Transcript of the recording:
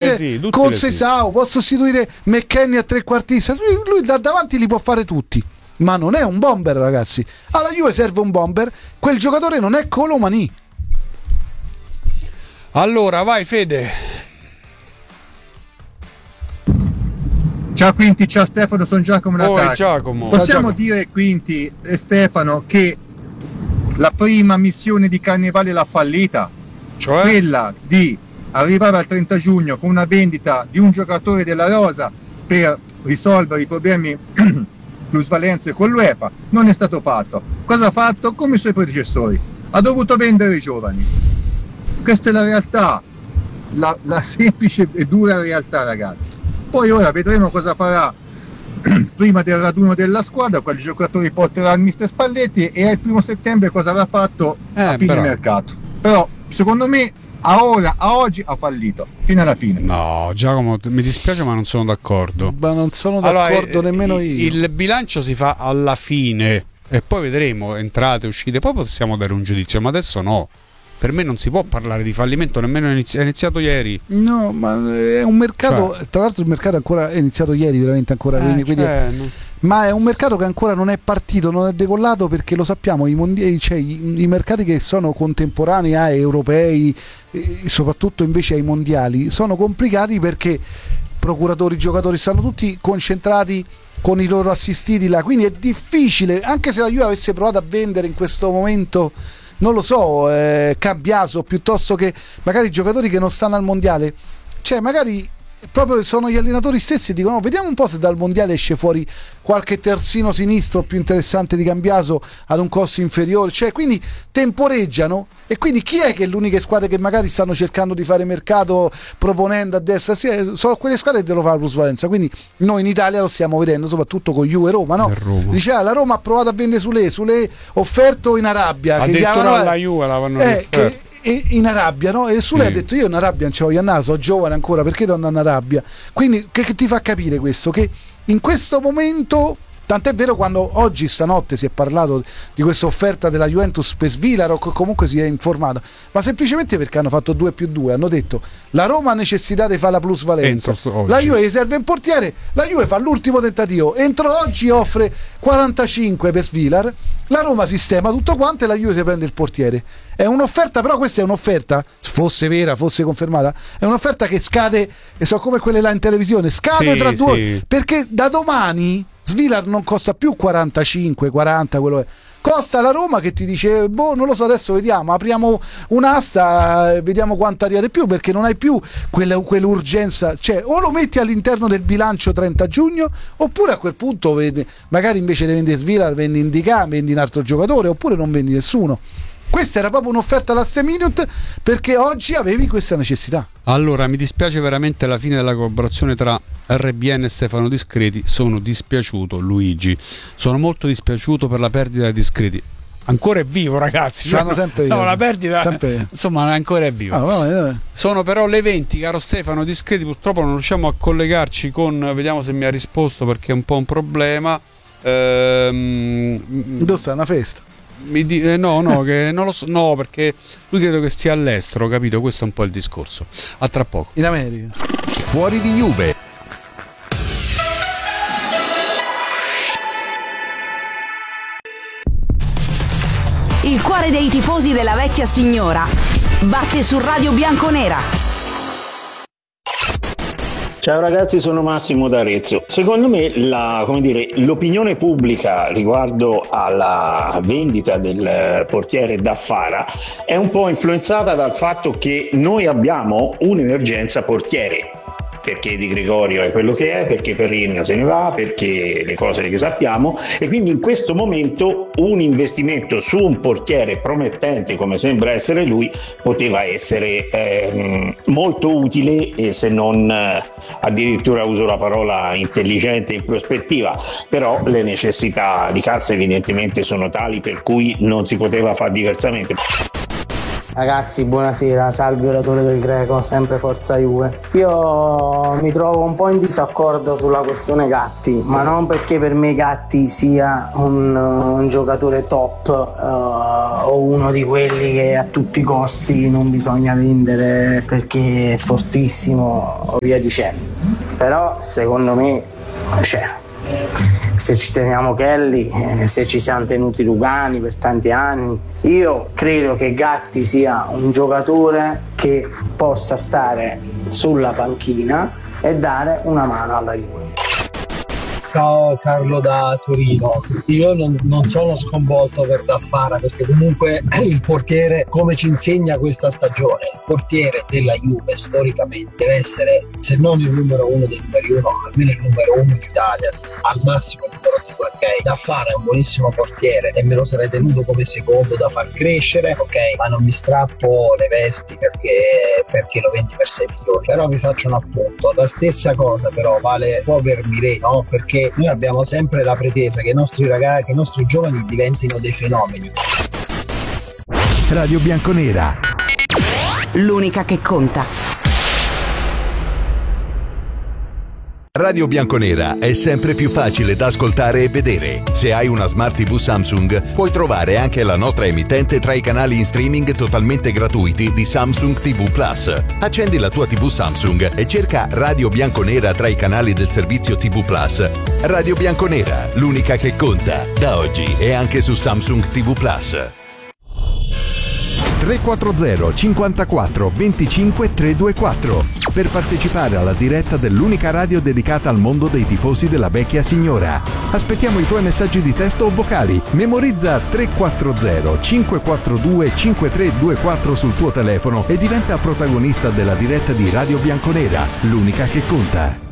sostituire con Sesao, può sostituire McKennie a trequartista, lui da davanti li può fare tutti, ma non è un bomber, ragazzi. Alla Juve serve un bomber, quel giocatore non è Colomani. Allora vai Fede. Ciao Quinti, ciao Stefano, sono Giacomo Natale. Giacomo. Possiamo dire, Quinti e Stefano, che la prima missione di Carnevale l'ha fallita, Cioè? quella di arrivare al 30 giugno con una vendita di un giocatore della rosa per risolvere i problemi plusvalenze con l'UEFA, non è stato fatto. Cosa ha fatto? Come i suoi predecessori, ha dovuto vendere i giovani. Questa è la realtà, la semplice e dura realtà, ragazzi. Poi ora vedremo cosa farà prima del raduno della squadra, quali giocatori porterà il mister Spalletti, e al 1 settembre cosa avrà fatto a fine mercato. Però secondo me a oggi ha fallito fino alla fine. No, Giacomo, mi dispiace ma non sono d'accordo. Ma non sono d'accordo nemmeno io. Il bilancio si fa alla fine e poi vedremo entrate, uscite, poi possiamo dare un giudizio, ma adesso no. Per me non si può parlare di fallimento, nemmeno è iniziato ieri. No, ma è un mercato, tra l'altro il mercato ancora è iniziato ieri, veramente ancora. Ma è un mercato che ancora non è partito, non è decollato, perché lo sappiamo, i mercati che sono contemporanei ai europei, soprattutto invece ai mondiali, sono complicati perché procuratori, giocatori stanno tutti concentrati con i loro assistiti là, quindi è difficile, anche se la Juve avesse provato a vendere in questo momento, non lo so, Cambiaso, piuttosto che magari giocatori che non stanno al mondiale, cioè magari proprio sono gli allenatori stessi, dicono no, vediamo un po' se dal mondiale esce fuori qualche terzino sinistro più interessante di Cambiaso ad un costo inferiore, cioè quindi temporeggiano. E quindi chi è che l'unica squadra che magari stanno cercando di fare mercato proponendo a destra? Sì, sono quelle squadre che devono fare la plusvalenza. Quindi noi in Italia lo stiamo vedendo soprattutto con Juve e Roma, no? Diceva la Roma ha provato a vendere sulle offerte in Arabia, addirittura alla Juve l'avevano offerto. E in Arabia, no? E Sule ha detto io in Arabia non ci voglio andare, sono giovane ancora, perché devo andare in Arabia? Quindi che ti fa capire questo? Che in questo momento, tant'è vero, quando oggi stanotte si è parlato di questa offerta della Juventus per Svilar, o comunque si è informato, ma semplicemente perché hanno fatto 2+2, hanno detto la Roma ha necessità di fare la plusvalenza, la Juve gli serve un portiere, la Juve fa l'ultimo tentativo, entro oggi offre 45 per Svilar, la Roma sistema tutto quanto e la Juve si prende il portiere. È un'offerta, però questa è un'offerta, fosse vera, fosse confermata, è un'offerta che scade, e so come quelle là in televisione, scade tra 2 ore, perché da domani Svilar non costa più 45, 40, quello è. Costa la Roma che ti dice non lo so, adesso vediamo, apriamo un'asta, vediamo quanto arriva di più, perché non hai più quell'urgenza, cioè o lo metti all'interno del bilancio 30 giugno oppure a quel punto magari invece di vendere Svilar vendi Indica, vendi un altro giocatore, oppure non vendi nessuno. Questa era proprio un'offerta last minute perché oggi avevi questa necessità. Allora mi dispiace veramente la fine della collaborazione tra RBN e Stefano Discreti. Sono dispiaciuto, Luigi, sono molto dispiaciuto per la perdita di Discreti. Ancora è vivo, ragazzi, sempre no, la perdita sempre. Insomma ancora è vivo. Sono però le 20, caro Stefano Discreti, purtroppo non riusciamo a collegarci con, vediamo se mi ha risposto perché è un po' un problema. Dove sta una festa? No, che non lo so, no, perché lui credo che stia all'estero, capito? Questo è un po' il discorso. A tra poco. In America. Fuori di Juve. Il cuore dei tifosi della vecchia signora batte su Radio Bianconera. Ciao ragazzi, sono Massimo d'Arezzo. Secondo me l'opinione pubblica riguardo alla vendita del portiere Daffara è un po' influenzata dal fatto che noi abbiamo un'emergenza portiere. Perché Di Gregorio è quello che è, perché Perin se ne va, perché le cose che sappiamo, e quindi in questo momento un investimento su un portiere promettente come sembra essere lui poteva essere molto utile, e se non addirittura uso la parola intelligente in prospettiva, però le necessità di cassa evidentemente sono tali per cui non si poteva fare diversamente. Ragazzi, buonasera, salve oratore del Greco, sempre Forza Juve. Io mi trovo un po' in disaccordo sulla questione Gatti, ma non perché per me Gatti sia un giocatore top o uno di quelli che a tutti i costi non bisogna vendere perché è fortissimo o via dicendo. Però secondo me se ci teniamo Kelly, se ci siamo tenuti Lugani per tanti anni, io credo che Gatti sia un giocatore che possa stare sulla panchina e dare una mano alla Juve. Ciao Carlo da Torino, io non sono sconvolto per Daffara perché comunque il portiere, come ci insegna questa stagione, il portiere della Juve storicamente deve essere, se non il numero uno dei numeri uno, almeno il numero uno in Italia, al massimo il numero due. Ok, Daffara è un buonissimo portiere e me lo sarei tenuto come secondo da far crescere, ok, ma non mi strappo le vesti perché lo vendi per 6 milioni. Però vi faccio un appunto, la stessa cosa però vale un po' per Mirè, no? Perché noi abbiamo sempre la pretesa che i nostri ragazzi, che i nostri giovani diventino dei fenomeni. Radio Bianconera, l'unica che conta. Radio Bianconera è sempre più facile da ascoltare e vedere. Se hai una Smart TV Samsung, puoi trovare anche la nostra emittente tra i canali in streaming totalmente gratuiti di Samsung TV Plus. Accendi la tua TV Samsung e cerca Radio Bianconera tra i canali del servizio TV Plus. Radio Bianconera, l'unica che conta. Da oggi è anche su Samsung TV Plus. 340 54 25 324 per partecipare alla diretta dell'unica radio dedicata al mondo dei tifosi della vecchia signora. Aspettiamo i tuoi messaggi di testo o vocali. Memorizza 340 542 5324 sul tuo telefono e diventa protagonista della diretta di Radio Bianconera, l'unica che conta.